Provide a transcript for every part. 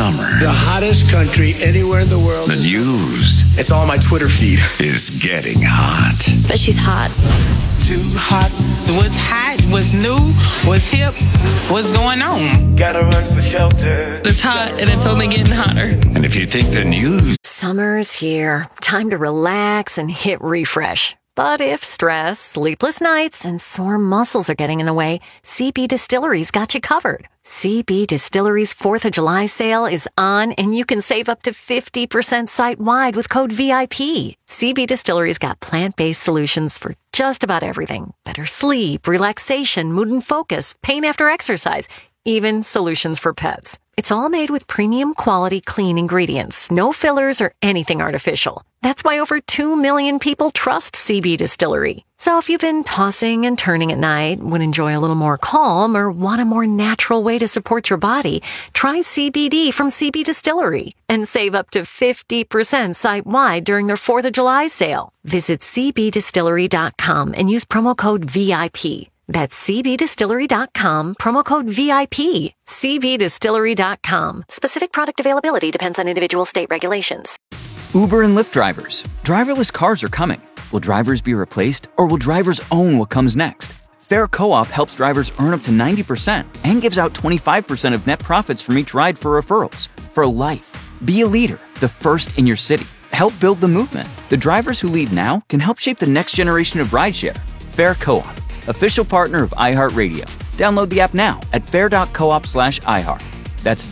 summer. The hottest country anywhere in the world. The news. It's all on my Twitter feed. Is getting hot. But she's hot. Too hot. What's hot, what's new, what's hip, what's going on. Gotta run for shelter. It's hot and it's only getting hotter. And if you think the news... Summer's here. Time to relax and hit refresh. But if stress, sleepless nights, and sore muscles are getting in the way, CB Distillery's got you covered. CB Distillery's 4th of July sale is on, and you can save up to 50% site-wide with code VIP. CB Distillery's got plant-based solutions for just about everything. Better sleep, relaxation, mood and focus, pain after exercise, even solutions for pets. It's all made with premium quality clean ingredients, no fillers or anything artificial. That's why over 2 million people trust CB Distillery. So if you've been tossing and turning at night, would enjoy a little more calm, or want a more natural way to support your body, try CBD from CB Distillery and save up to 50% site-wide during their 4th of July sale. Visit cbdistillery.com and use promo code VIP. That's cbdistillery.com, promo code VIP. cbdistillery.com. Specific product availability depends on individual state regulations. Uber and Lyft drivers. Driverless cars are coming. Will drivers be replaced, or will drivers own what comes next? Fair Co-op helps drivers earn up to 90% and gives out 25% of net profits from each ride for referrals. For life. Be a leader, the first in your city. Help build the movement. The drivers who lead now can help shape the next generation of rideshare. Fair Co-op. Official partner of iHeartRadio. Download the app now at fair.coop/iHeart. That's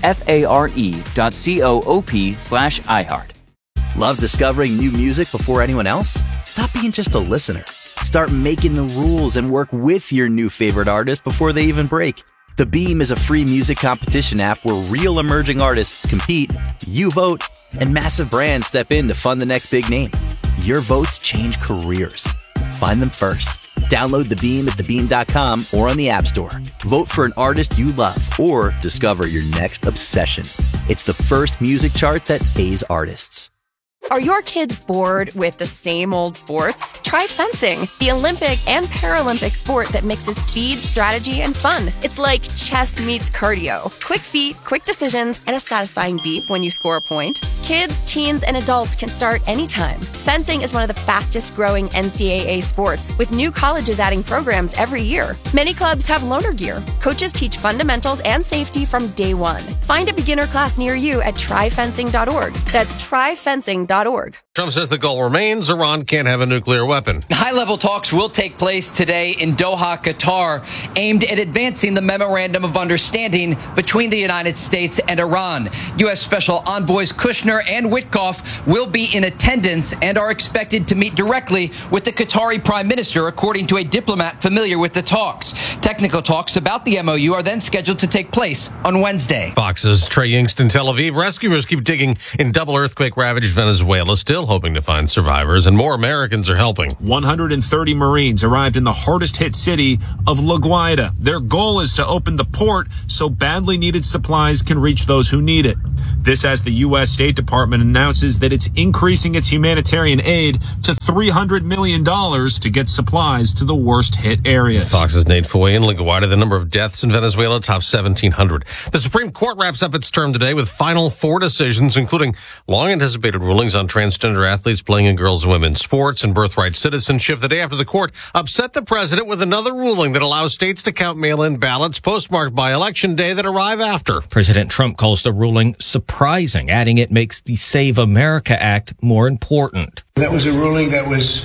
FARE.coop/iHeart. Love discovering new music before anyone else? Stop being just a listener. Start making the rules and work with your new favorite artist before they even break. The Beam is a free music competition app where real emerging artists compete, you vote, and massive brands step in to fund the next big name. Your votes change careers. Find them first. Download The Beam at thebeam.com or on the App Store. Vote for an artist you love or discover your next obsession. It's the first music chart that pays artists. Are your kids bored with the same old sports? Try fencing, the Olympic and Paralympic sport that mixes speed, strategy, and fun. It's like chess meets cardio. Quick feet, quick decisions, and a satisfying beep when you score a point. Kids, teens, and adults can start anytime. Fencing is one of the fastest growing NCAA sports, with new colleges adding programs every year. Many clubs have loaner gear. Coaches teach fundamentals and safety from day one. Find a beginner class near you at tryfencing.org. That's tryfencing.org. Trump says the goal remains Iran can't have a nuclear weapon. High-level talks will take place today in Doha, Qatar, aimed at advancing the memorandum of understanding between the United States and Iran. U.S. Special Envoys Kushner and Witkoff will be in attendance and are expected to meet directly with the Qatari Prime Minister, according to a diplomat familiar with the talks. Technical talks about the MOU are then scheduled to take place on Wednesday. Fox's Trey Yingst in Tel Aviv. Rescuers keep digging in double earthquake-ravaged Venezuela, still hoping to find survivors, and more Americans are helping. 130 Marines arrived in the hardest-hit city of La Guaira. Their goal is to open the port so badly needed supplies can reach those who need it. This as the U.S. State Department announces that it's increasing its humanitarian aid to $300 million to get supplies to the worst-hit areas. Fox's Nate Foy in La Guaira. The number of deaths in Venezuela tops 1,700. The Supreme Court wraps up its term today with final 4 decisions, including long-anticipated rulings on transgender athletes playing in girls' and women's sports and birthright citizenship. The day after the court upset the president with another ruling that allows states to count mail-in ballots postmarked by Election Day that arrive after. President Trump calls the ruling surprising, adding it makes the Save America Act more important. That was a ruling that was,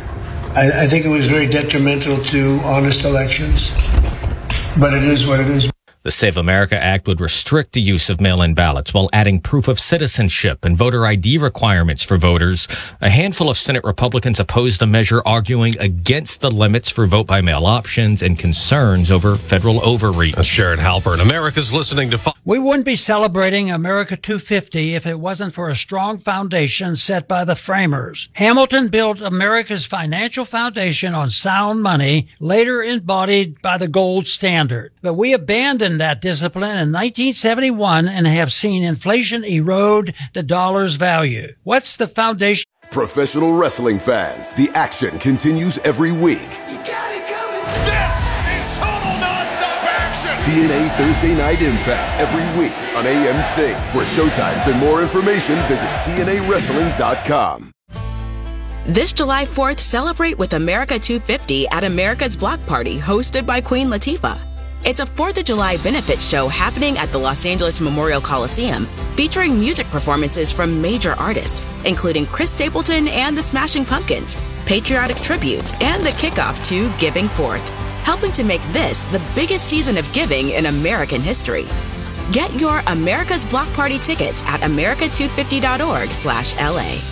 I think it was very detrimental to honest elections, but it is what it is. The Save America Act would restrict the use of mail-in ballots while adding proof of citizenship and voter ID requirements for voters. A handful of Senate Republicans opposed the measure, arguing against the limits for vote-by-mail options and concerns over federal overreach. That's Jared Halpern. America's listening to... We wouldn't be celebrating America 250 if it wasn't for a strong foundation set by the framers. Hamilton built America's financial foundation on sound money, later embodied by the gold standard. But we abandoned that discipline in 1971 and have seen inflation erode the dollar's value. What's the foundation? Professional wrestling fans, the action continues every week. You got it coming. This is total nonstop action. TNA Thursday Night Impact every week on AMC. For showtimes and more information, visit TNAWrestling.com. This July 4th, celebrate with America 250 at America's Block Party, hosted by Queen Latifah. It's a 4th of July benefit show happening at the Los Angeles Memorial Coliseum, featuring music performances from major artists, including Chris Stapleton and the Smashing Pumpkins, patriotic tributes, and the kickoff to Giving Forth, helping to make this the biggest season of giving in American history. Get your America's Block Party tickets at america250.org/LA.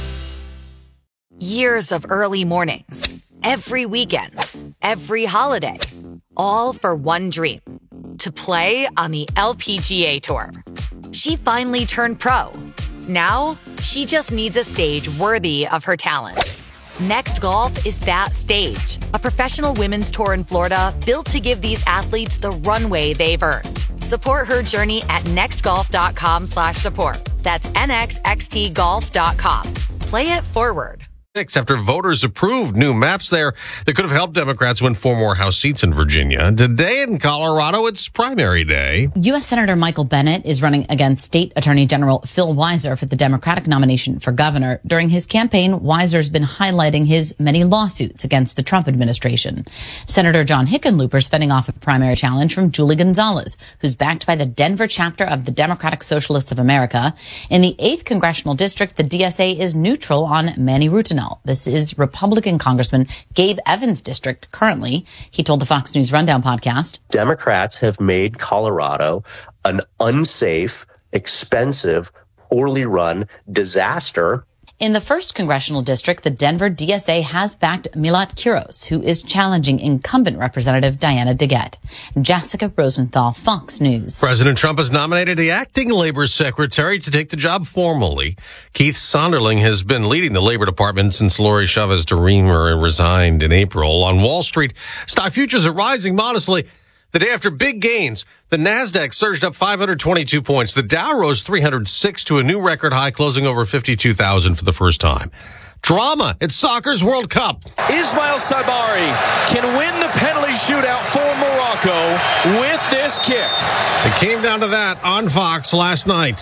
Years of early mornings, every weekend, every holiday, all for one dream, to play on the LPGA Tour. She finally turned pro. Now, she just needs a stage worthy of her talent. Next Golf is that stage, a professional women's tour in Florida built to give these athletes the runway they've earned. Support her journey at nextgolf.com/support. That's nxxtgolf.com. Play it forward. After voters approved new maps there that could have helped Democrats win 4 more House seats in Virginia. Today in Colorado, it's primary day. U.S. Senator Michael Bennet is running against State Attorney General Phil Weiser for the Democratic nomination for governor. During his campaign, Weiser's been highlighting his many lawsuits against the Trump administration. Senator John Hickenlooper's fending off a primary challenge from Julie Gonzalez, who's backed by the Denver chapter of the Democratic Socialists of America. In the 8th Congressional District, the DSA is neutral on Manny Rutinel. This is Republican Congressman Gabe Evans' district currently. He told the Fox News Rundown podcast, Democrats have made Colorado an unsafe, expensive, poorly run disaster. In the 1st Congressional District, the Denver DSA has backed Milat Quiros, who is challenging incumbent Representative Diana DeGette. Jessica Rosenthal, Fox News. President Trump has nominated the acting labor secretary to take the job formally. Keith Sonderling has been leading the Labor Department since Lori Chavez DeRemer resigned in April. On Wall Street, stock futures are rising modestly. The day after big gains, the NASDAQ surged up 522 points. The Dow rose 306 to a new record high, closing over 52,000 for the first time. Drama at soccer's World Cup. Ismail Sabari can win the penalty shootout for Morocco with this kick. It came down to that on Fox last night.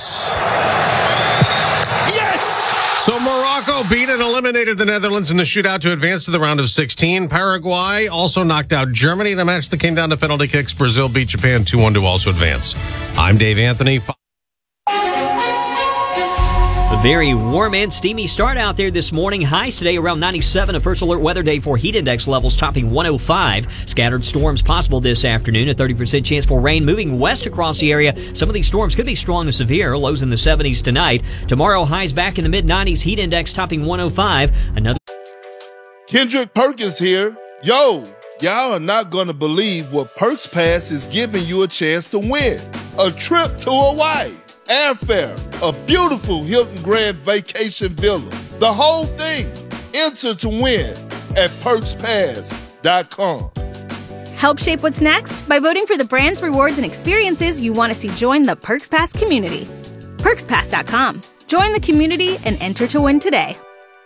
Yes! So Morocco beat and eliminated the Netherlands in the shootout to advance to the round of 16. Paraguay also knocked out Germany in a match that came down to penalty kicks. Brazil beat Japan 2-1 to also advance. I'm Dave Anthony. A very warm and steamy start out there this morning. Highs today around 97. A first alert weather day for heat index levels topping 105. Scattered storms possible this afternoon. A 30% chance for rain moving west across the area. Some of these storms could be strong to severe. Lows in the 70s tonight. Tomorrow, highs back in the mid-90s. Heat index topping 105. Another. Kendrick Perkins here. Yo, y'all are not going to believe what Perks Pass is giving you a chance to win. A trip to Hawaii. Airfare, a beautiful Hilton Grand Vacation Villa. The whole thing. Enter to win at PerksPass.com. Help shape what's next by voting for the brands, rewards, and experiences you want to see join the Perks Pass community. PerksPass.com. Join the community and enter to win today.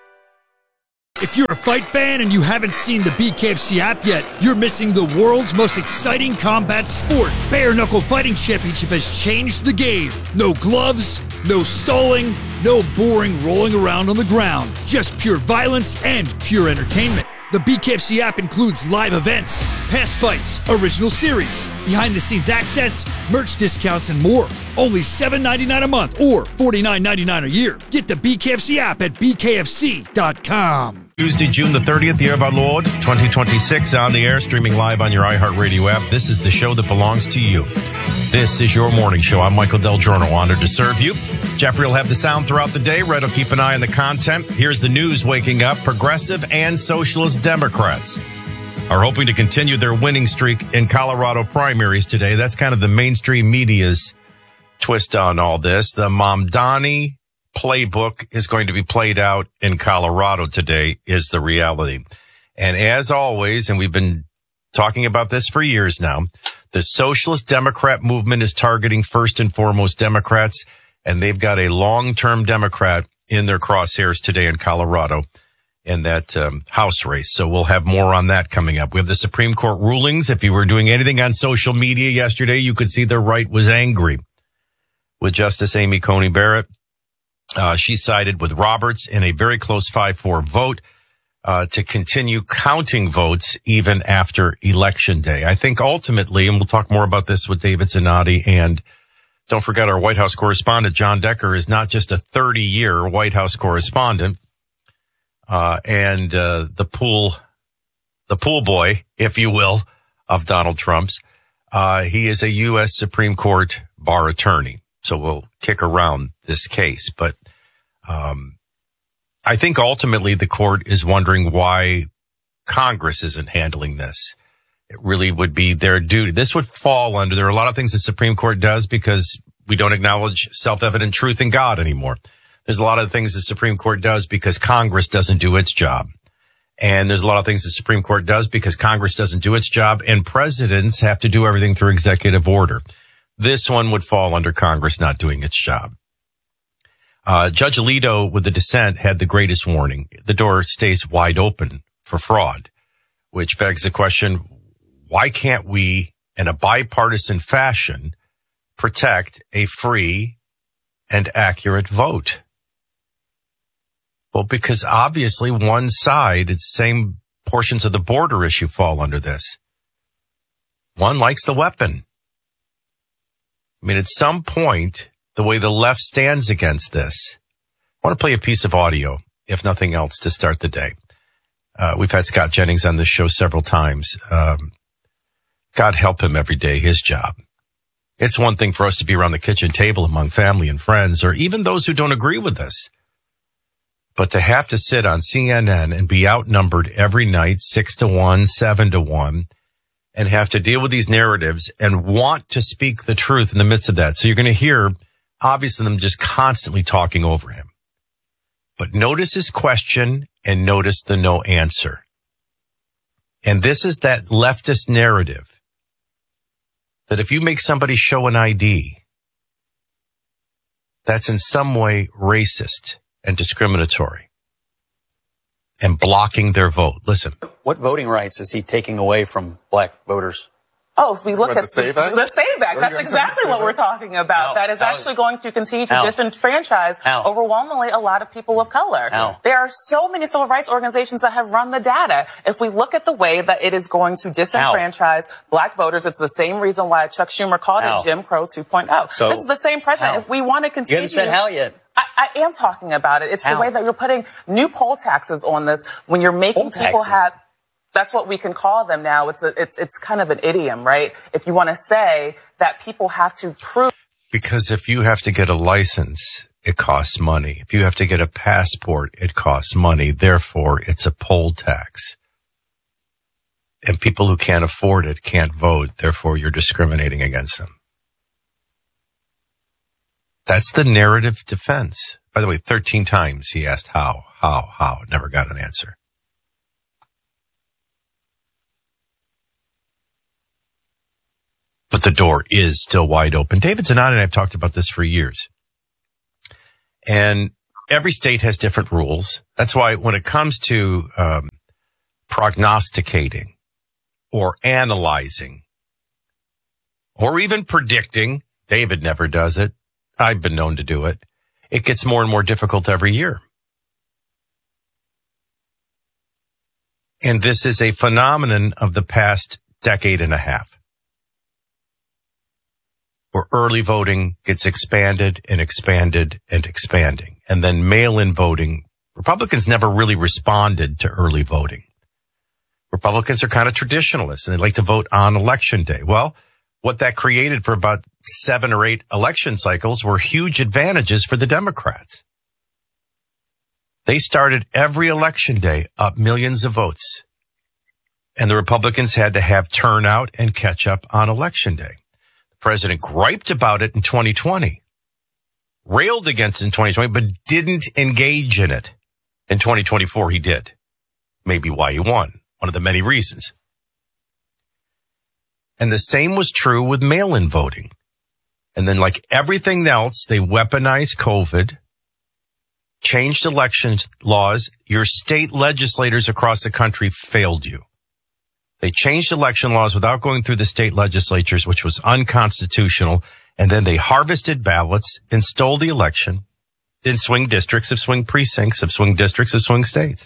If you're a fight fan and you haven't seen the BKFC app yet, you're missing the world's most exciting combat sport. Bare Knuckle Fighting Championship has changed the game. No gloves, no stalling, no boring rolling around on the ground. Just pure violence and pure entertainment. The BKFC app includes live events, past fights, original series, behind-the-scenes access, merch discounts, and more. Only $7.99 a month or $49.99 a year. Get the BKFC app at bkfc.com. Tuesday, June the 30th, the year of our Lord, 2026, on the air, streaming live on your iHeartRadio app. This is the show that belongs to you. This is your morning show. I'm Michael Del Giorno, honored to serve you. Jeffrey will have the sound throughout the day. Red will keep an eye on the content. Here's the news waking up. Progressive and socialist Democrats are hoping to continue their winning streak in Colorado primaries today. That's kind of the mainstream media's twist on all this. The Mamdani playbook is going to be played out in Colorado today is the reality. And as always, and we've been talking about this for years now, the socialist Democrat movement is targeting first and foremost Democrats, and they've got a long-term Democrat in their crosshairs today in Colorado. in that House race. So we'll have more on that coming up. We have the Supreme Court rulings. If you were doing anything on social media yesterday, you could see the right was angry with Justice Amy Coney Barrett. She sided with Roberts in a very close 5-4 vote to continue counting votes even after Election Day. I think ultimately, and we'll talk more about this with David Zanotti, and don't forget our White House correspondent, John Decker, is not just a 30-year White House correspondent, and the pool boy, if you will, of Donald Trump's. He is a U.S. Supreme Court bar attorney. So we'll kick around this case. But I think ultimately the court is wondering why Congress isn't handling this. It really would be their duty. This would fall under, there are a lot of things the Supreme Court does because we don't acknowledge self-evident truth in God anymore. There's a lot of things the Supreme Court does because Congress doesn't do its job. And there's a lot of things the Supreme Court does because Congress doesn't do its job, and presidents have to do everything through executive order. This one would fall under Congress not doing its job. Judge Alito, with the dissent, had the greatest warning. The door stays wide open for fraud, which begs the question, why can't we, in a bipartisan fashion, protect a free and accurate vote? Well, because obviously one side, it's same portions of the border issue fall under this. One likes the weapon. I mean, at some point, the way the left stands against this, I want to play a piece of audio, if nothing else, to start the day. We've had Scott Jennings on this show several times. God help him every day, his job. It's one thing for us to be around the kitchen table among family and friends, or even those who don't agree with us. But to have to sit on CNN and be outnumbered every night, 6-1, 7-1, and have to deal with these narratives and want to speak the truth in the midst of that. So you're going to hear, obviously, them just constantly talking over him. But notice his question and notice the no answer. And this is that leftist narrative that if you make somebody show an ID, that's in some way racist and discriminatory and blocking their vote. Listen. What voting rights is he taking away from black voters? Oh, if we look at the SAVE Act? The SAVE Act, that's exactly what we're talking about. That is actually going to continue to disenfranchise overwhelmingly a lot of people of color. There are so many civil rights organizations that have run the data. If we look at the way that it is going to disenfranchise black voters, it's the same reason why Chuck Schumer called it Jim Crow 2.0. So, this is the same president. If we want to continue... You haven't said how yet. I am talking about it. It's the way that you're putting new poll taxes on this when you're making people have... That's what we can call them now. It's kind of an idiom, right? If you want to say that people have to prove. Because if you have to get a license, it costs money. If you have to get a passport, it costs money. Therefore, it's a poll tax. And people who can't afford it can't vote. Therefore, you're discriminating against them. That's the narrative defense. By the way, 13 times he asked how, never got an answer. But the door is still wide open. David Zanotti and I have talked about this for years. And every state has different rules. That's why when it comes to prognosticating or analyzing or even predicting, David never does it. I've been known to do it. It gets more and more difficult every year. And this is a phenomenon of the past decade and a half, where early voting gets expanded and expanded and expanding. And then mail-in voting, Republicans never really responded to early voting. Republicans are kind of traditionalists and they like to vote on election day. Well, what that created for about 7 or 8 election cycles were huge advantages for the Democrats. They started every election day up millions of votes. And the Republicans had to have turnout and catch up on election day. The president griped about it in 2020, railed against it in 2020, but didn't engage in it. In 2024, he did. Maybe why he won. One of the many reasons. And the same was true with mail-in voting. And then like everything else, they weaponized COVID changed elections laws, your state legislators across the country failed you. They changed election laws without going through the state legislatures, which was unconstitutional, and then they harvested ballots and stole the election in swing districts of swing precincts of swing districts of swing states.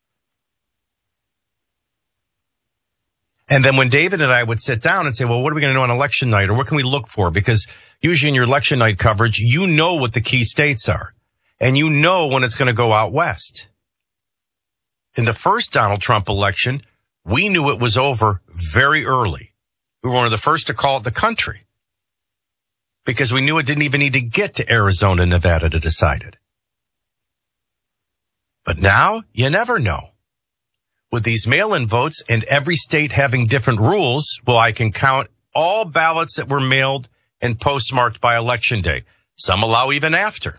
And then when David and I would sit down and say, well, what are we going to do on election night, or what can we look for? Because usually in your election night coverage, you know what the key states are, and you know when it's going to go out west. In the first Donald Trump election, we knew it was over very early. We were one of the first to call it the country because we knew it didn't even need to get to Arizona and Nevada to decide it. But now you never know. With these mail-in votes and every state having different rules, well, I can count all ballots that were mailed and postmarked by Election Day. Some allow even after.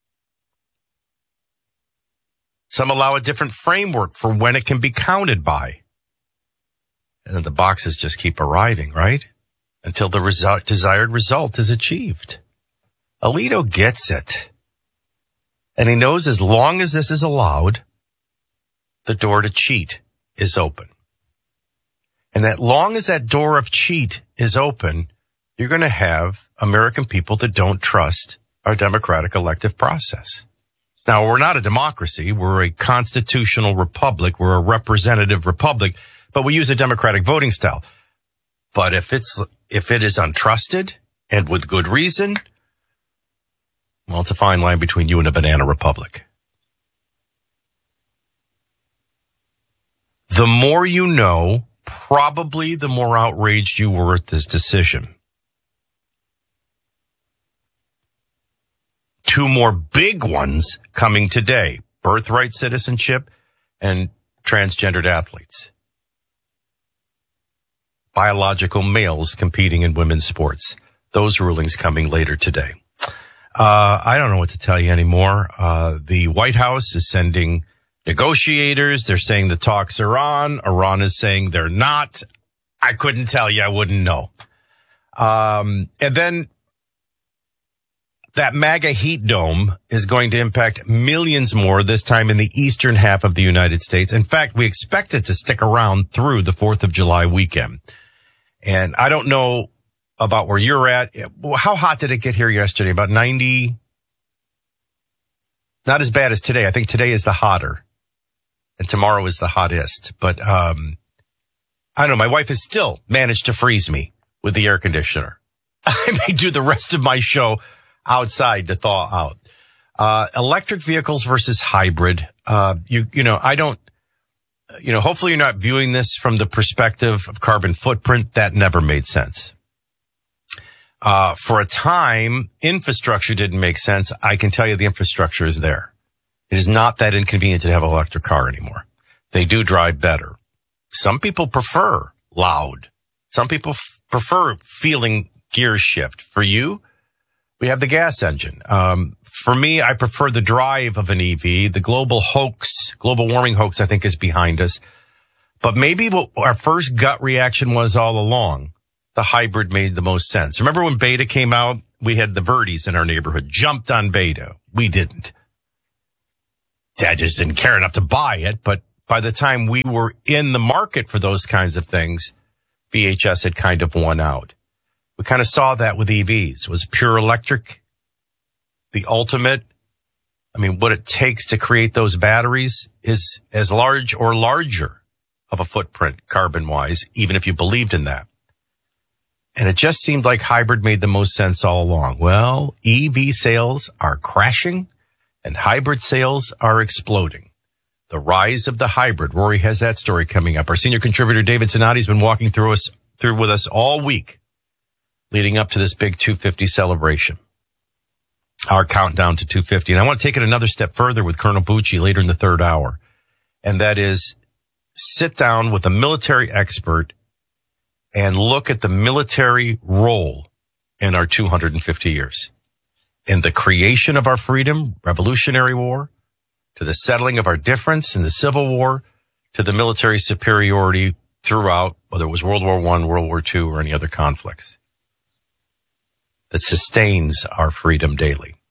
Some allow a different framework for when it can be counted by. And then the boxes just keep arriving, right? Until the desired result is achieved. Alito gets it. And he knows as long as this is allowed, the door to cheat is open. And that long as that door of cheat is open, you're going to have American people that don't trust our democratic elective process. Now, we're not a democracy. We're a constitutional republic. We're a representative republic, but we use a democratic voting style. But if it is untrusted and with good reason, well, it's a fine line between you and a banana republic. The more you know, probably the more outraged you were at this decision. Two more big ones coming today: birthright citizenship and transgendered athletes. Biological males competing in women's sports. Those rulings coming later today. I don't know what to tell you anymore. The White House is sending negotiators. They're saying the talks are on. Iran is saying they're not. I couldn't tell you. I wouldn't know. And then that MAGA heat dome is going to impact millions more, this time in the eastern half of the United States. In fact, we expect it to stick around through the 4th of July weekend. And I don't know about where you're at. How hot did it get here yesterday? About 90? Not as bad as today. I think today is the hotter. And tomorrow is the hottest. But I don't know. My wife has still managed to freeze me with the air conditioner. I may do the rest of my show outside to thaw out. Electric vehicles versus hybrid. Hopefully you're not viewing this from the perspective of carbon footprint. That never made sense. For a time, infrastructure didn't make sense. I can tell you the infrastructure is there. It is not that inconvenient to have an electric car anymore. They do drive better. Some people prefer loud. Some people prefer feeling gears shift. For you, we have the gas engine. For me, I prefer the drive of an EV. The global warming hoax, I think, is behind us. But maybe what our first gut reaction was all along, the hybrid made the most sense. Remember when Beta came out? We had the Verdes in our neighborhood, jumped on Beta. We didn't. Dad just didn't care enough to buy it. But by the time we were in the market for those kinds of things, VHS had kind of won out. We kind of saw that with EVs. Was pure electric the ultimate? I mean, what it takes to create those batteries is as large or larger of a footprint carbon-wise, even if you believed in that. And it just seemed like hybrid made the most sense all along. Well, EV sales are crashing and hybrid sales are exploding. The rise of the hybrid. Rory has that story coming up. Our senior contributor, David Zanotti, has been walking through with us all week leading up to this big 250 celebration. Our countdown to 250. And I want to take it another step further with Colonel Bucci later in the third hour. And that is sit down with a military expert and look at the military role in our 250 years. In the creation of our freedom, Revolutionary War, to the settling of our difference in the Civil War, to the military superiority throughout, whether it was World War I, World War II, or any other conflicts, that sustains our freedom daily.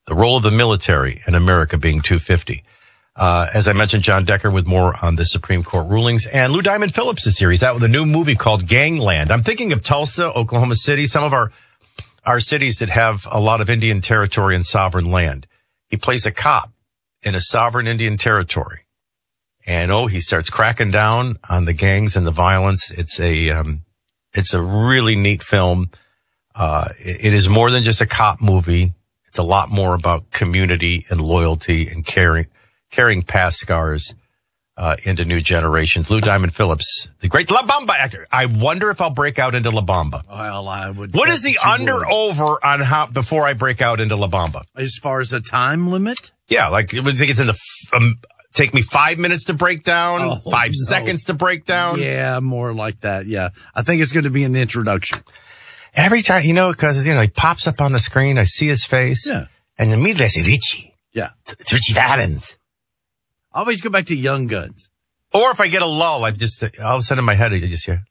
The role of the military in America being 250. As I mentioned, John Decker with more on the Supreme Court rulings. And Lou Diamond Phillips is here. He's out with a new movie called Gangland. I'm thinking of Tulsa, Oklahoma City, some of our cities that have a lot of Indian territory and sovereign land. He plays a cop in a sovereign Indian territory. And he starts cracking down on the gangs and the violence. It's a really neat film. It is more than just a cop movie. It's a lot more about community and loyalty and carrying past scars into new generations. Lou Diamond Phillips, the great La Bamba actor. I wonder if I'll break out into La Bamba. Well, I would. What is the under-over on how before I break out into La Bamba? As far as a time limit? Yeah, like I would think it's in the take me 5 minutes to break down, 5 seconds to break down. Yeah, more like that. Yeah, I think it's going to be in the introduction. Every time, because he pops up on the screen, I see his face. Yeah, and immediately I say Richie. Yeah, it's Richie Valens. I always go back to Young Guns. Or if I get a lull, all of a sudden in my head, I just hear.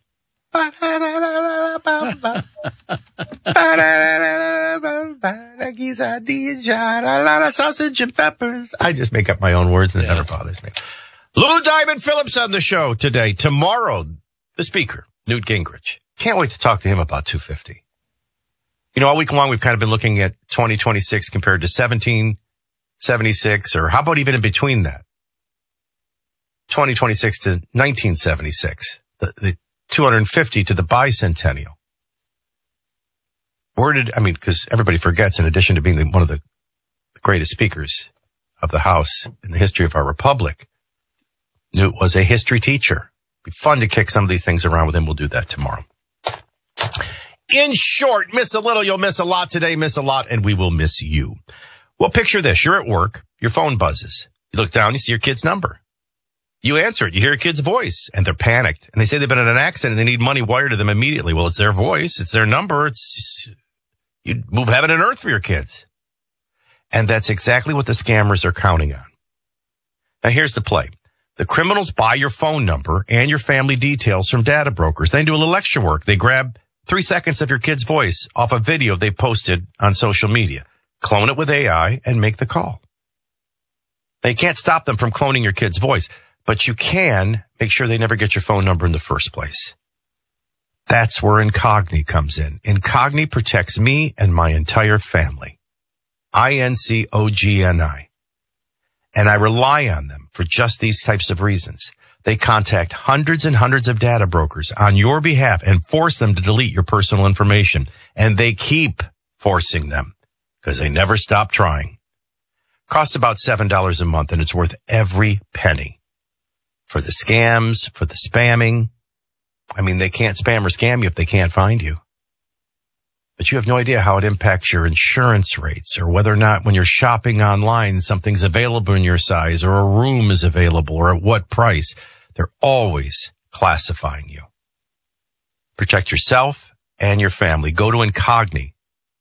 Sausage and peppers. I just make up my own words and it never bothers me. Lou Diamond Phillips on the show today. Tomorrow, the speaker, Newt Gingrich. Can't wait to talk to him about 250. All week long, we've kind of been looking at 2026 compared to 1776, or how about even in between that? 2026 to 1976, the 250 to the bicentennial. Because everybody forgets, in addition to being one of the greatest speakers of the House in the history of our republic, Newt was a history teacher. It'd be fun to kick some of these things around with him. We'll do that tomorrow. In short, miss a little, you'll miss a lot today, miss a lot, and we will miss you. Well, picture this. You're at work. Your phone buzzes. You look down, you see your kid's number. You answer it. You hear a kid's voice, and they're panicked. And they say they've been in an accident, and they need money wired to them immediately. Well, it's their voice. It's their number. You'd move heaven and earth for your kids. And that's exactly what the scammers are counting on. Now, here's the play. The criminals buy your phone number and your family details from data brokers. They do a little extra work. They grab 3 seconds of your kid's voice off a video they posted on social media, clone it with AI, and make the call. Now, you can't stop them from cloning your kid's voice, but you can make sure they never get your phone number in the first place. That's where Incogni comes in. Incogni protects me and my entire family. INCOGNI. And I rely on them for just these types of reasons. They contact hundreds and hundreds of data brokers on your behalf and force them to delete your personal information. And they keep forcing them because they never stop trying. Costs about $7 a month, and it's worth every penny. For the scams, for the spamming. They can't spam or scam you if they can't find you. But you have no idea how it impacts your insurance rates, or whether or not when you're shopping online, something's available in your size, or a room is available, or at what price. They're always classifying you. Protect yourself and your family. Go to Incogni.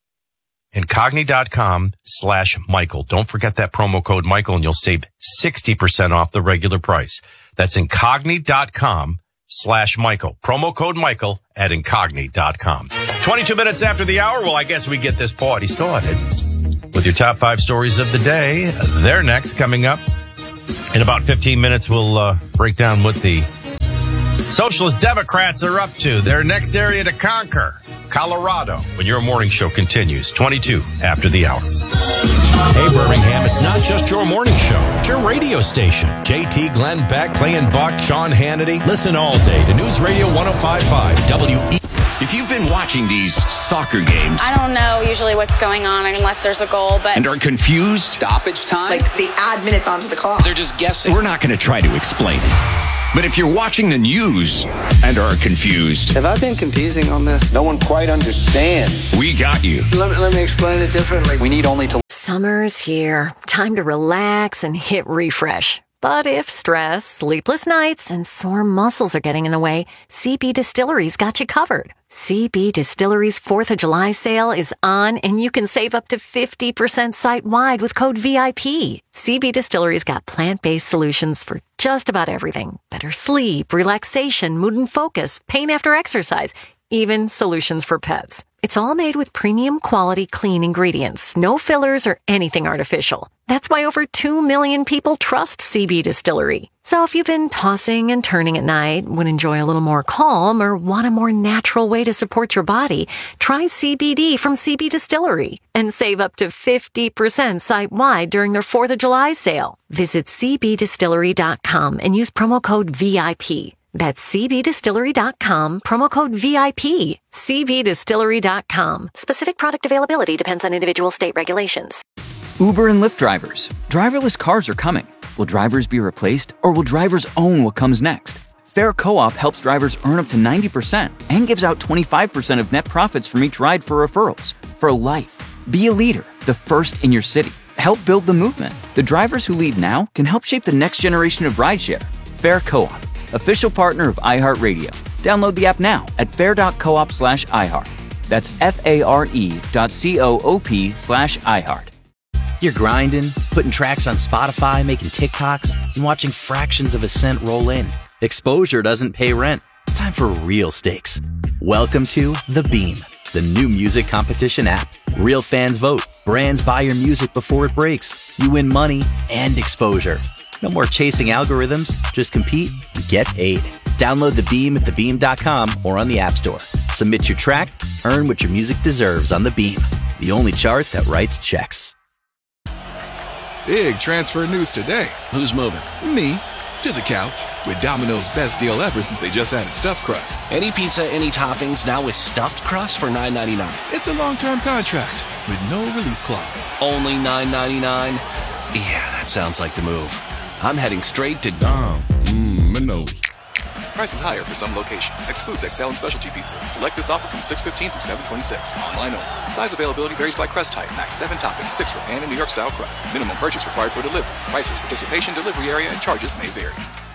Incogni.com/Michael. Don't forget that promo code Michael, and you'll save 60% off the regular price. That's Incogni.com/Michael. Promo code Michael at Incogni.com. 22 minutes after the hour. Well, I guess we get this party started with your top 5 stories of the day. They're next, coming up. In about 15 minutes, we'll break down what the Socialist Democrats are up to. Their next area to conquer, Colorado, when your morning show continues. 22 after the hour. Hey, Birmingham, it's not just your morning show. It's your radio station. JT, Glenn Beck, Clay and Buck, Sean Hannity. Listen all day to News Radio 105.5 WE. If you've been watching these soccer games, I don't know usually what's going on unless there's a goal, but... and are confused, stoppage time, like they add minutes onto the clock. They're just guessing. We're not going to try to explain it. But if you're watching the news and are confused... Have I been confusing on this? No one quite understands. We got you. Let me explain it differently. We need only to... Summer's here. Time to relax and hit refresh. But if stress, sleepless nights, and sore muscles are getting in the way, CB Distillery's got you covered. CB Distillery's 4th of July sale is on, and you can save up to 50% site-wide with code VIP. CB Distillery's got plant-based solutions for just about everything. Better sleep, relaxation, mood and focus, pain after exercise, even solutions for pets. It's all made with premium quality clean ingredients, no fillers or anything artificial. That's why over 2 million people trust CB Distillery. So if you've been tossing and turning at night, would enjoy a little more calm, or want a more natural way to support your body, try CBD from CB Distillery and save up to 50% site-wide during their 4th of July sale. Visit cbdistillery.com and use promo code VIP. That's cbdistillery.com, promo code VIP. cbdistillery.com. Specific product availability depends on individual state regulations. Uber and Lyft drivers. Driverless cars are coming. Will drivers be replaced, or will drivers own what comes next? Fair Co-op helps drivers earn up to 90% and gives out 25% of net profits from each ride for referrals. For life. Be a leader, the first in your city. Help build the movement. The drivers who lead now can help shape the next generation of rideshare. Fair Co-op, official partner of iHeartRadio. Download the app now at fair.coop/iHeart. That's FARE.coop/iHeart. You're grinding, putting tracks on Spotify, making TikToks, and watching fractions of a cent roll in. Exposure doesn't pay rent. It's time for real stakes. Welcome to The Beam, the new music competition app. Real fans vote. Brands buy your music before it breaks. You win money and exposure. No more chasing algorithms. Just compete and get paid. Download The Beam at thebeam.com or on the App Store. Submit your track, earn what your music deserves on The Beam, the only chart that writes checks. Big transfer news today. Who's moving? Me. To the couch. With Domino's best deal ever since they just added stuffed crust. Any pizza, any toppings, now with stuffed crust for $9.99. It's a long-term contract with no release clause. Only $9.99? Yeah, that sounds like the move. I'm heading straight to Domino's. Price is higher for some locations. Excludes XL and specialty pizzas. Select this offer from 6/15 through 7/26. Online only. Size availability varies by crust type. Max 7 toppings, 6 for pan and New York style crust. Minimum purchase required for delivery. Prices, participation, delivery area, and charges may vary.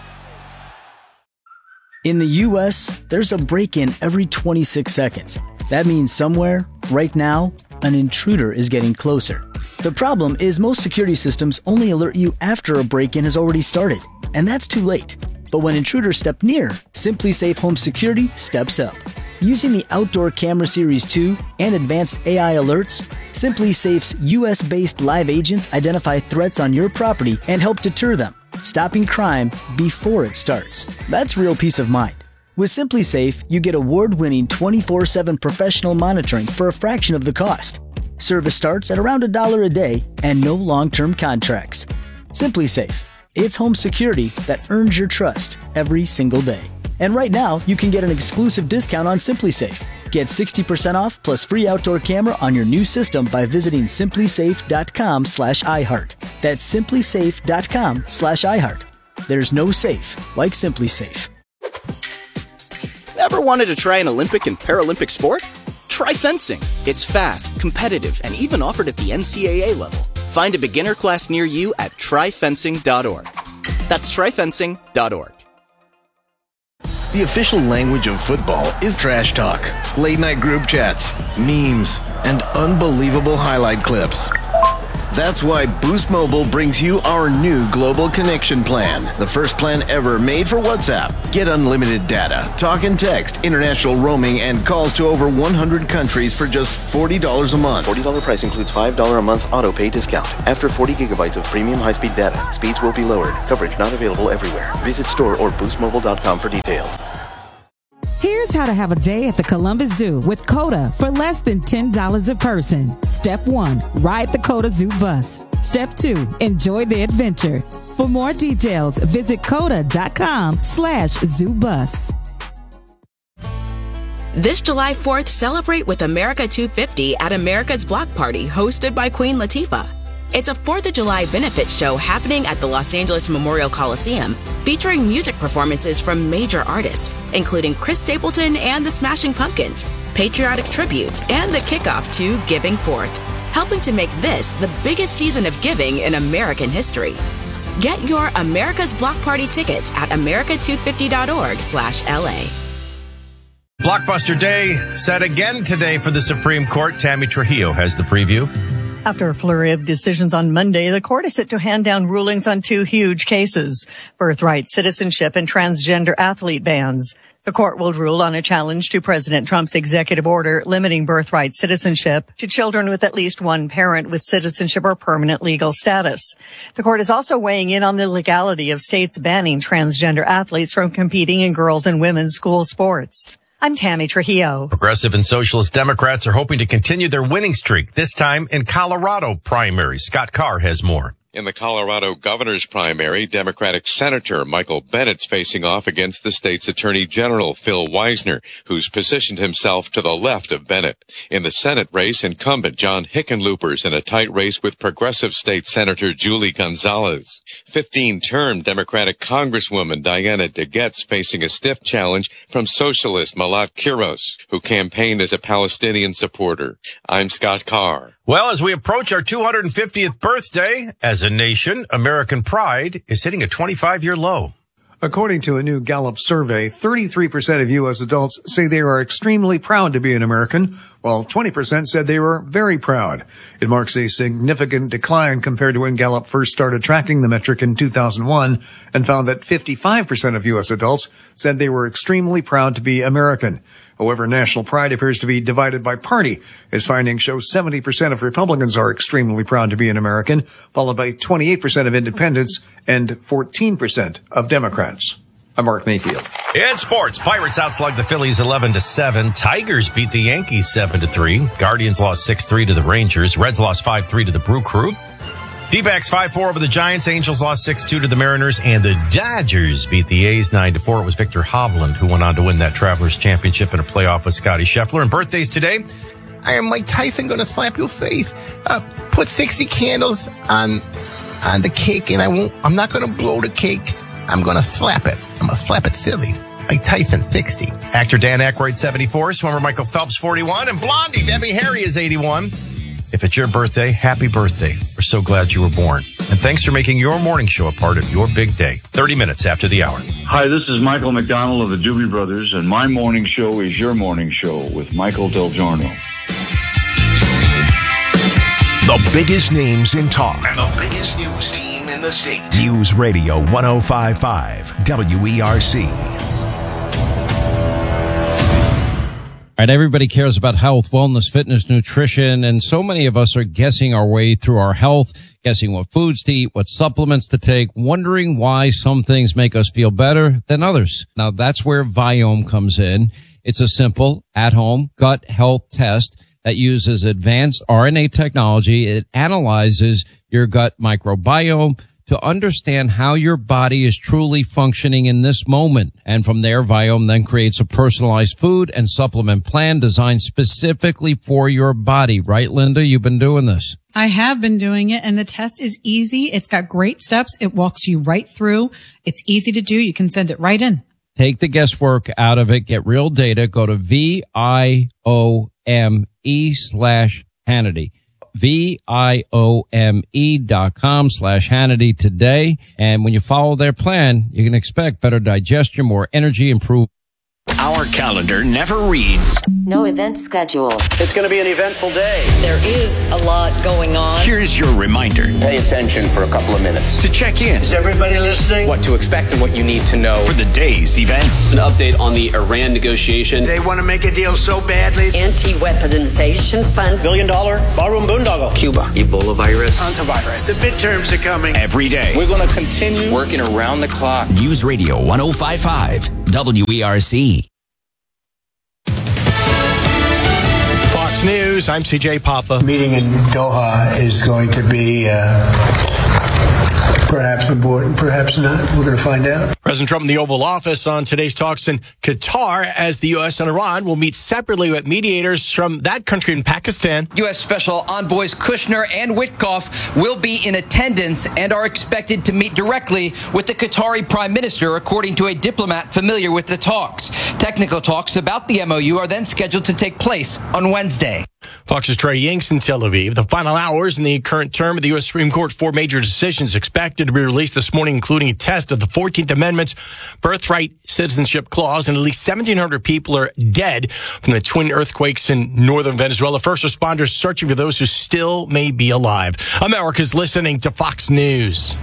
In the U.S., there's a break-in every 26 seconds. That means somewhere, right now, an intruder is getting closer. The problem is most security systems only alert you after a break-in has already started, and that's too late. But when intruders step near, SimpliSafe Home Security steps up. Using the Outdoor Camera Series 2 and advanced AI alerts, SimpliSafe's US-based live agents identify threats on your property and help deter them, stopping crime before it starts. That's real peace of mind. With SimpliSafe, you get award-winning 24/7 professional monitoring for a fraction of the cost. Service starts at around $1 a day and no long-term contracts. SimpliSafe. It's home security that earns your trust every single day. And right now, you can get an exclusive discount on SimpliSafe. Get 60% off plus free outdoor camera on your new system by visiting simplisafe.com/iHeart. That's simplisafe.com/iHeart. There's no safe like SimpliSafe. Ever wanted to try an Olympic and Paralympic sport? Try fencing. It's fast, competitive, and even offered at the NCAA level. Find a beginner class near you at tryfencing.org. That's tryfencing.org. The official language of football is trash talk, late-night group chats, memes, and unbelievable highlight clips. That's why Boost Mobile brings you our new Global Connection Plan, the first plan ever made for WhatsApp. Get unlimited data, talk and text, international roaming, and calls to over 100 countries for just $40 a month. $40 price includes $5 a month auto-pay discount. After 40 gigabytes of premium high-speed data, speeds will be lowered. Coverage not available everywhere. Visit store or boostmobile.com for details. Here's how to have a day at the Columbus Zoo with COTA for less than $10 a person. Step 1, ride the COTA Zoo bus. Step 2, enjoy the adventure. For more details, visit COTA.com/ZooBus. This July 4th, celebrate with America 250 at America's Block Party, hosted by Queen Latifah. It's a 4th of July benefit show happening at the Los Angeles Memorial Coliseum, featuring music performances from major artists, including Chris Stapleton and the Smashing Pumpkins, patriotic tributes, and the kickoff to Giving Forth, helping to make this the biggest season of giving in American history. Get your America's Block Party tickets at america250.org/LA. Blockbuster Day set again today for the Supreme Court. Tammy Trujillo has the preview. After a flurry of decisions on Monday, the court is set to hand down rulings on 2 huge cases: birthright, citizenship, and transgender athlete bans. The court will rule on a challenge to President Trump's executive order limiting birthright citizenship to children with at least one parent with citizenship or permanent legal status. The court is also weighing in on the legality of states banning transgender athletes from competing in girls' and women's school sports. I'm Tammy Trujillo. Progressive and Socialist Democrats are hoping to continue their winning streak, this time in Colorado primary. Scott Carr has more. In the Colorado governor's primary, Democratic Senator Michael Bennett's facing off against the state's Attorney General, Phil Weisner, who's positioned himself to the left of Bennett. In the Senate race, incumbent John Hickenlooper's in a tight race with Progressive State Senator Julie Gonzalez. 15-term Democratic Congresswoman Diana DeGette's facing a stiff challenge from socialist Malat Quiros, who campaigned as a Palestinian supporter. I'm Scott Carr. Well, as we approach our 250th birthday as a nation, American pride is hitting a 25-year low. According to a new Gallup survey, 33% of U.S. adults say they are extremely proud to be an American, while 20% said they were very proud. It marks a significant decline compared to when Gallup first started tracking the metric in 2001 and found that 55% of U.S. adults said they were extremely proud to be American. However, national pride appears to be divided by party, as findings show 70% of Republicans are extremely proud to be an American, followed by 28% of independents and 14% of Democrats. I'm Mark Mayfield. In sports, Pirates outslug the Phillies 11-7. Tigers beat the Yankees 7-3. Guardians lost 6-3 to the Rangers. Reds lost 5-3 to the Brew Crew. D-backs 5-4 over the Giants. Angels lost 6-2 to the Mariners, and the Dodgers beat the A's 9-4. It was Victor Hovland who went on to win that Travelers Championship in a playoff with Scotty Scheffler. And birthdays today, I am Mike Tyson going to slap your face. Put 60 candles on the cake, and I'm not going to blow the cake. I'm going to slap it. I'm going to slap it silly. Mike Tyson, 60. Actor Dan Aykroyd, 74. Swimmer Michael Phelps, 41. And Blondie Debbie Harry is 81. If it's your birthday, happy birthday. We're so glad you were born. And thanks for making your morning show a part of your big day. 30 minutes after the hour. Hi, this is Michael McDonald of the Doobie Brothers, and my morning show is your morning show with Michael Del Giorno. The biggest names in talk. And the biggest news team in the state. News Radio 105.5 WERC. All right, everybody cares about health, wellness, fitness, nutrition, and so many of us are guessing our way through our health, guessing what foods to eat, what supplements to take, wondering why some things make us feel better than others. Now, that's where Viome comes in. It's a simple, at-home gut health test that uses advanced RNA technology. It analyzes your gut microbiome to understand how your body is truly functioning in this moment. And from there, Viome then creates a personalized food and supplement plan designed specifically for your body. Right, Linda? You've been doing this. I have been doing it, and the test is easy. It's got great steps. It walks you right through. It's easy to do. You can send it right in. Take the guesswork out of it. Get real data. Go to VIOME/Hannity. VIOME.com/Hannity today. And when you follow their plan, you can expect better digestion, more energy, improve. Our calendar never reads. No event schedule. It's going to be an eventful day. There is a lot going on. Here's your reminder. Pay attention for a couple of minutes. To check in. Is everybody listening? What to expect and what you need to know. For the day's events. An update on the Iran negotiation. They want to make a deal so badly. Anti-weaponization fund. $1 billion barroom boondoggle. Cuba. Ebola virus. Antivirus. The midterms are coming. Every day. We're going to continue working around the clock. News Radio 105.5 WERC. Fox News, I'm CJ Papa. Meeting in Doha is going to be perhaps important, perhaps not. We're going to find out. President Trump in the Oval Office on today's talks in Qatar as the U.S. and Iran will meet separately with mediators from that country in Pakistan. U.S. Special Envoys Kushner and Witkoff will be in attendance and are expected to meet directly with the Qatari Prime Minister, according to a diplomat familiar with the talks. Technical talks about the MOU are then scheduled to take place on Wednesday. Fox's Trey Yanks in Tel Aviv. The final hours in the current term of the U.S. Supreme Court, 4 major decisions expected to be released this morning, including a test of the 14th Amendment's birthright citizenship clause, and at least 1,700 people are dead from the twin earthquakes in northern Venezuela. First responders searching for those who still may be alive. America's listening to Fox News.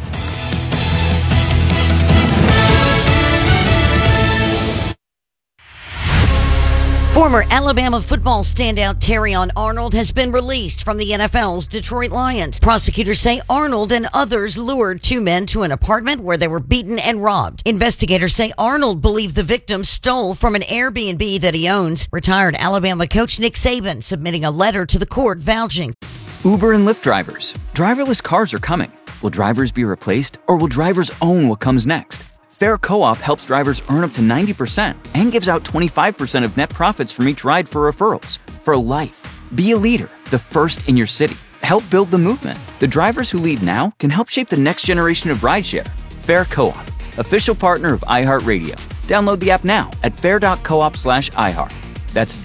Former Alabama football standout Terrion Arnold has been released from the NFL's Detroit Lions. Prosecutors say Arnold and others lured two men to an apartment where they were beaten and robbed. Investigators say Arnold believed the victims stole from an Airbnb that he owns. Retired Alabama coach Nick Saban submitting a letter to the court vouching. Uber and Lyft drivers. Driverless cars are coming. Will drivers be replaced, or will drivers own what comes next? Fair Co-op helps drivers earn up to 90% and gives out 25% of net profits from each ride for referrals. For life. Be a leader, the first in your city. Help build the movement. The drivers who lead now can help shape the next generation of rideshare. Fair Co-op, official partner of iHeartRadio. Download the app now at fair.coop/iHeart. That's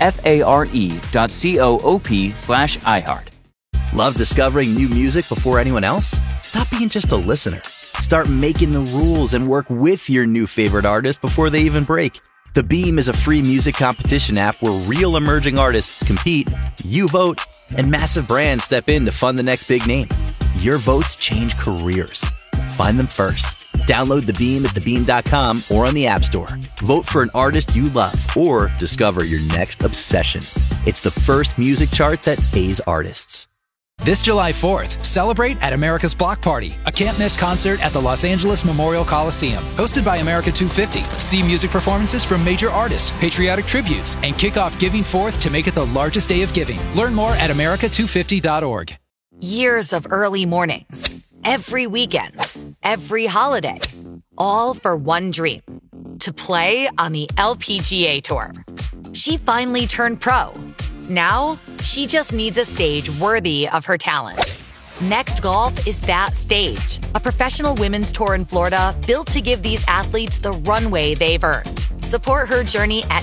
FARE.coop/iHeart. Love discovering new music before anyone else? Stop being just a listener. Start making the rules and work with your new favorite artist before they even break. The Beam is a free music competition app where real emerging artists compete, you vote, and massive brands step in to fund the next big name. Your votes change careers. Find them first. Download The Beam at thebeam.com or on the App Store. Vote for an artist you love or discover your next obsession. It's the first music chart that pays artists. This July 4th, celebrate at America's Block Party, a can't-miss concert at the Los Angeles Memorial Coliseum. Hosted by America 250, see music performances from major artists, patriotic tributes, and kick off Giving Forth to make it the largest day of giving. Learn more at america250.org. Years of early mornings, every weekend, every holiday, all for one dream, to play on the LPGA Tour. She finally turned pro. Now, she just needs a stage worthy of her talent. Next Golf is that stage. A professional women's tour in Florida built to give these athletes the runway they've earned. Support her journey at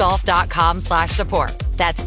nextgolf.com/support. That's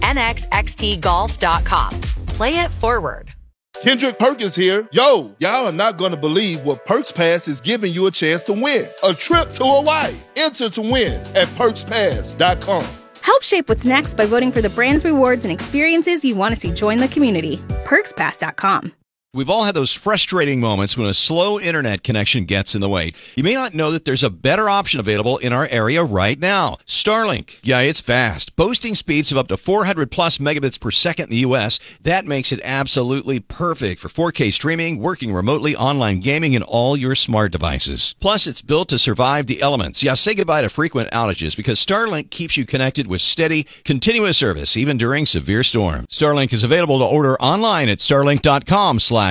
nxxtgolf.com. Play it forward. Kendrick Perkins here. Yo, y'all are not going to believe what Perks Pass is giving you a chance to win. A trip to Hawaii. Enter to win at perkspass.com. Help shape what's next by voting for the brands, rewards, and experiences you want to see join the community. PerksPass.com. We've all had those frustrating moments when a slow internet connection gets in the way. You may not know that there's a better option available in our area right now. Starlink. Yeah, it's fast. Boasting speeds of up to 400 plus megabits per second in the U.S. That makes it absolutely perfect for 4K streaming, working remotely, online gaming, and all your smart devices. Plus, it's built to survive the elements. Yeah, say goodbye to frequent outages because Starlink keeps you connected with steady, continuous service, even during severe storms. Starlink is available to order online at starlink.com/radio.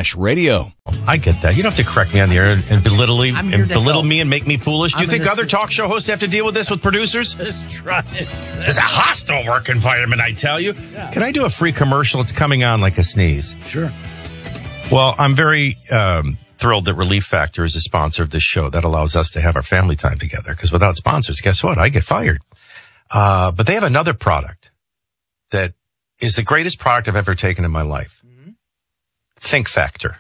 I get that. You don't have to correct me on the air and belittle me and make me foolish. Do you think other talk show hosts have to deal with this with producers? Just try it. It's a hostile work environment, I tell you. Yeah. Can I do a free commercial? It's coming on like a sneeze. Sure. Well, I'm very thrilled that Relief Factor is a sponsor of this show. That allows us to have our family time together. Because without sponsors, guess what? I get fired. But they have another product that is the greatest product I've ever taken in my life. Think Factor.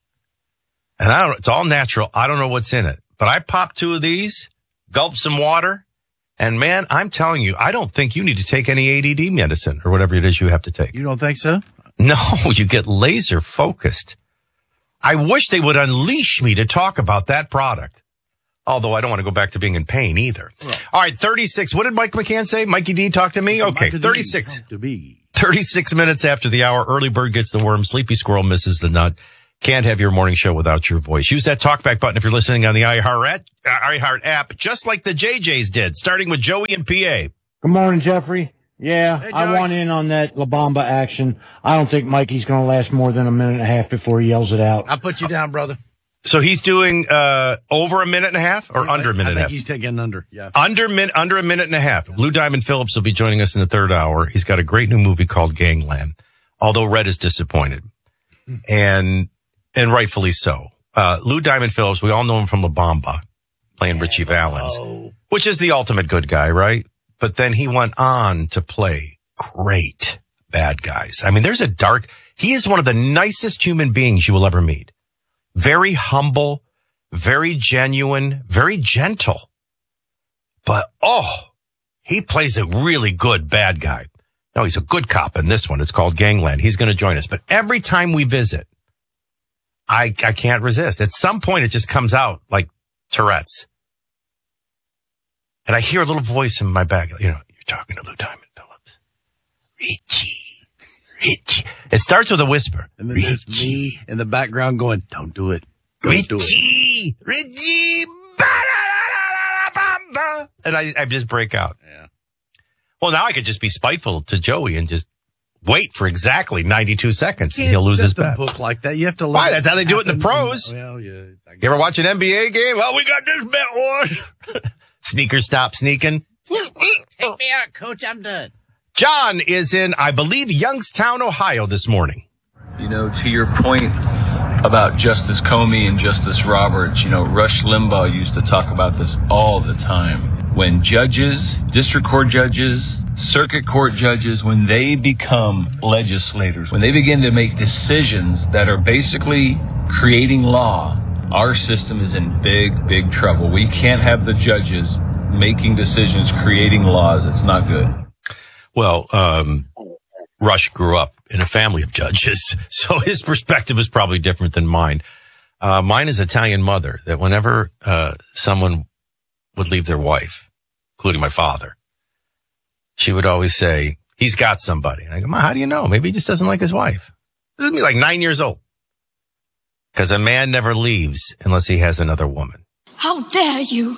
And it's all natural. I don't know what's in it, but I popped 2 of these, gulped some water, and man, I'm telling you, I don't think you need to take any ADD medicine or whatever it is you have to take. You don't think so? No, you get laser focused. I wish they would unleash me to talk about that product. Although I don't want to go back to being in pain either. Well, all right, 36. What did Mike McCann say? Mikey D talk to me? Okay, 36. 36 minutes after the hour, early bird gets the worm, sleepy squirrel misses the nut. Can't have your morning show without your voice. Use that talkback button if you're listening on the iHeart app, just like the JJs did, starting with Joey and PA. Good morning, Jeffrey. Yeah, hey, I want in on that La Bamba action. I don't think Mikey's going to last more than a minute and a half before he yells it out. I'll put you down, brother. So he's doing over a minute and a half or under a minute and a half? He's taking under, yeah. Under a minute and a half. Blue Diamond Phillips will be joining us in the third hour. He's got a great new movie called Gangland, although Red is disappointed. And rightfully so. Lou Diamond Phillips, we all know him from La Bamba, playing Richie Valens, which is the ultimate good guy, right? But then he went on to play great bad guys. I mean, he is one of the nicest human beings you will ever meet. Very humble, very genuine, very gentle. But, he plays a really good bad guy. No, he's a good cop in this one. It's called Gangland. He's going to join us. But every time we visit, I can't resist. At some point, it just comes out like Tourette's. And I hear a little voice in my back, you're talking to Lou Diamond Phillips. Richie. It starts with a whisper. And then there's me in the background going, don't do it. Don't do it. Richie. And I just break out. Yeah. Well, now I could just be spiteful to Joey and just wait for exactly 92 seconds and he'll lose his bet. Book like that. You have to. Why? That's how they do it in the pros. Well, yeah. You ever watch an NBA game? Well, we got this bet one. Sneakers stop sneaking. Take me out, Coach. I'm done. John is in, I believe, Youngstown, Ohio this morning. You know, to your point about Justice Comey and Justice Roberts, you know, Rush Limbaugh used to talk about this all the time. When judges, district court judges, circuit court judges, when they become legislators, when they begin to make decisions that are basically creating law, our system is in big, big trouble. We can't have the judges making decisions, creating laws. It's not good. Well, Rush grew up in a family of judges, so his perspective is probably different than mine. Mine is Italian mother, that whenever someone would leave their wife, including my father, she would always say, he's got somebody. And I go, Ma, how do you know? Maybe he just doesn't like his wife. This is me like 9 years old. Because a man never leaves unless he has another woman. How dare you?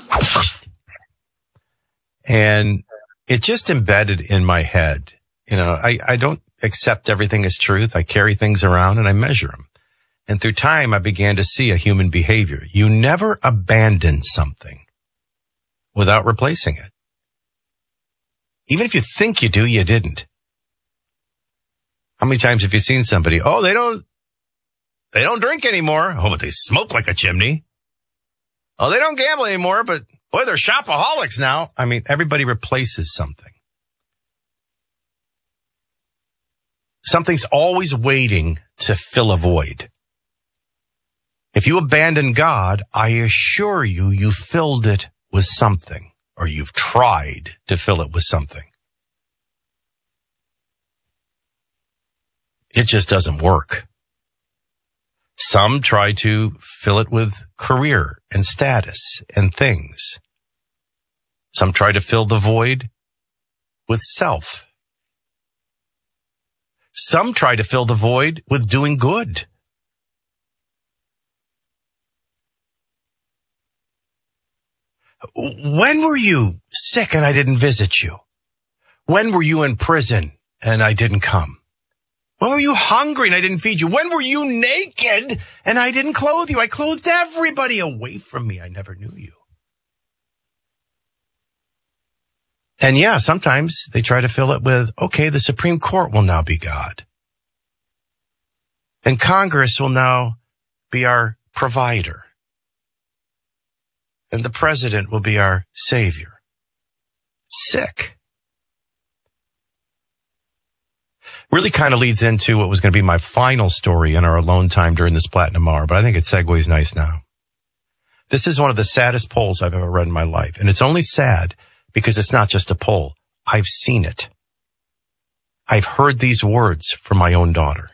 And it just embedded in my head. You know, I don't accept everything as truth. I carry things around and I measure them. And through time, I began to see a human behavior. You never abandon something without replacing it. Even if you think you do, you didn't. How many times have you seen somebody, oh, they don't drink anymore. Oh, but they smoke like a chimney. Oh, they don't gamble anymore, but boy, they're shopaholics now. I mean, everybody replaces something. Something's always waiting to fill a void. If you abandon God, I assure you, you filled it with something, or you've tried to fill it with something. It just doesn't work. Some try to fill it with career and status and things. Some try to fill the void with self. Some try to fill the void with doing good. When were you sick and I didn't visit you? When were you in prison and I didn't come? When were you hungry and I didn't feed you? When were you naked and I didn't clothe you? I clothed everybody away from me. I never knew you. And yeah, sometimes they try to fill it with, okay, the Supreme Court will now be God. And Congress will now be our provider. And the president will be our savior. Sick. Really kind of leads into what was going to be my final story in our alone time during this Platinum Hour, but I think it segues nice now. This is one of the saddest polls I've ever read in my life. And it's only sad because it's not just a poll. I've seen it. I've heard these words from my own daughter.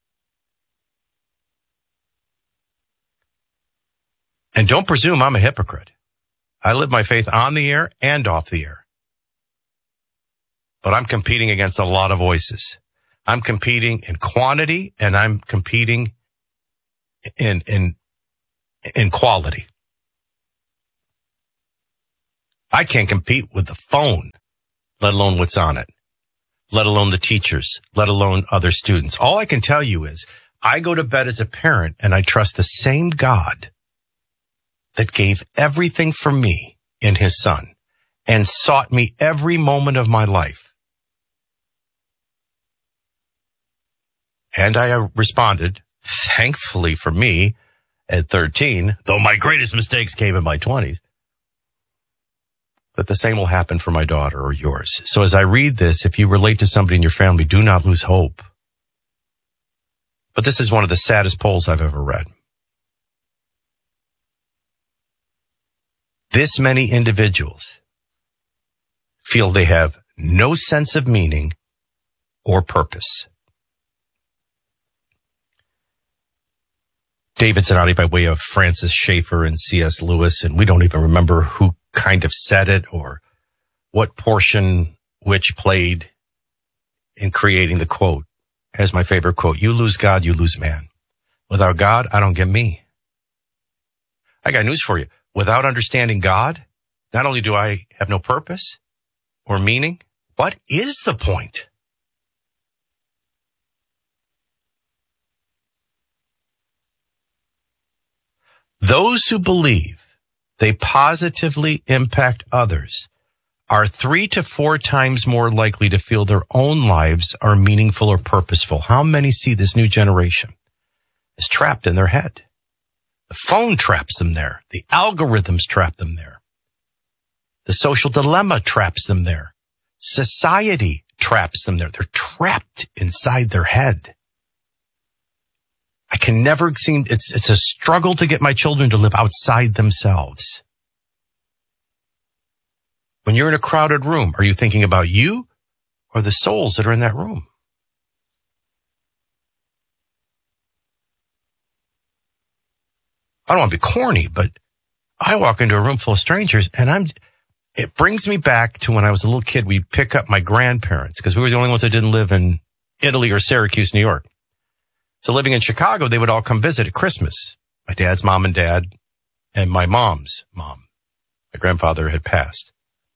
And don't presume I'm a hypocrite. I live my faith on the air and off the air. But I'm competing against a lot of voices. I'm competing in quantity and I'm competing in quality. I can't compete with the phone, let alone what's on it, let alone the teachers, let alone other students. All I can tell you is I go to bed as a parent and I trust the same God that gave everything for me in his son and sought me every moment of my life. And I responded, thankfully for me, at 13, though my greatest mistakes came in my 20s, that the same will happen for my daughter or yours. So as I read this, if you relate to somebody in your family, do not lose hope. But this is one of the saddest polls I've ever read. This many individuals feel they have no sense of meaning or purpose. David Zanotti by way of Francis Schaeffer and C.S. Lewis, and we don't even remember who kind of said it or what portion which played in creating the quote. Here's my favorite quote. You lose God, you lose man. Without God, I don't get me. I got news for you. Without understanding God, not only do I have no purpose or meaning, what is the point? Those who believe they positively impact others are 3 to 4 times more likely to feel their own lives are meaningful or purposeful. How many see this new generation is trapped in their head? The phone traps them there. The algorithms trap them there. The social dilemma traps them there. Society traps them there. They're trapped inside their head. I can never seem, it's a struggle to get my children to live outside themselves. When you're in a crowded room, are you thinking about you or the souls that are in that room? I don't want to be corny, but I walk into a room full of strangers and it brings me back to when I was a little kid. We'd pick up my grandparents because we were the only ones that didn't live in Italy or Syracuse, New York. So living in Chicago, they would all come visit at Christmas. My dad's mom and dad and my mom's mom. My grandfather had passed.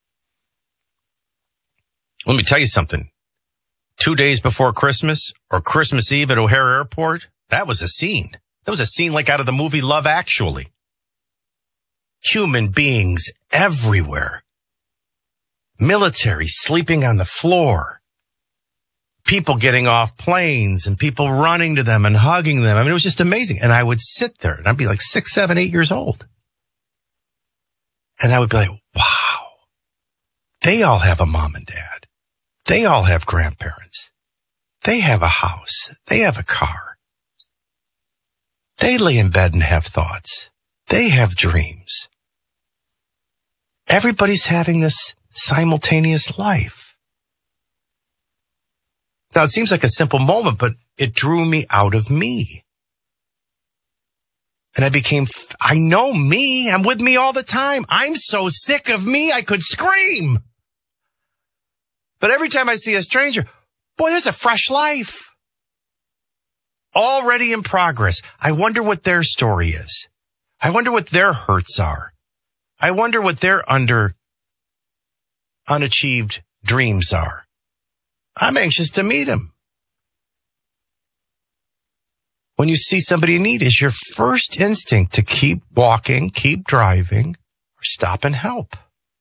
Let me tell you something. 2 days before Christmas or Christmas Eve at O'Hare Airport, that was a scene. That was a scene like out of the movie Love Actually. Human beings everywhere. Military sleeping on the floor. People getting off planes and people running to them and hugging them. I mean, it was just amazing. And I would sit there and I'd be like 6, 7, 8 years old. And I would be like, wow, they all have a mom and dad. They all have grandparents. They have a house. They have a car. They lay in bed and have thoughts. They have dreams. Everybody's having this simultaneous life. Now, it seems like a simple moment, but it drew me out of me. And I know me. I'm with me all the time. I'm so sick of me, I could scream. But every time I see a stranger, boy, there's a fresh life. Already in progress. I wonder what their story is. I wonder what their hurts are. I wonder what their unachieved dreams are. I'm anxious to meet him. When you see somebody in need, is your first instinct to keep walking, keep driving, or stop and help?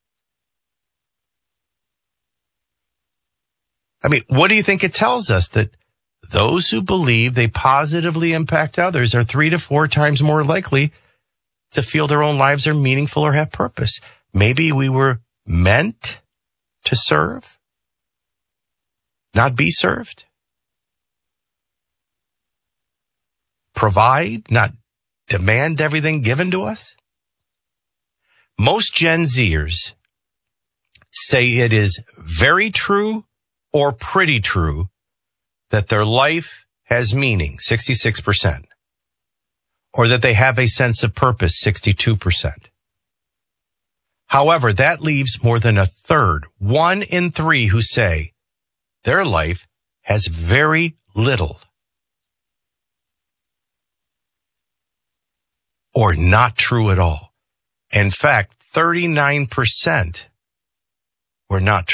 I mean, what do you think it tells us? That those who believe they positively impact others are 3 to 4 times more likely to feel their own lives are meaningful or have purpose. Maybe we were meant to serve. Not be served. Provide, not demand everything given to us. Most Gen Zers say it is very true or pretty true that their life has meaning, 66%, or that they have a sense of purpose, 62%. However, that leaves more than a third, 1 in 3, who say their life has very little or not true at all. In fact, 39% were not true.